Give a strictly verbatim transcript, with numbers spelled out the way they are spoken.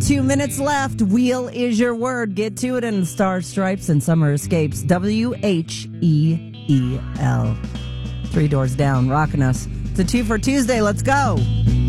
Two minutes left. Wheel is your word. Get to it in Star Stripes and Summer Escapes. W H E E L. Three doors down, rocking us. It's a two for Tuesday. Let's go.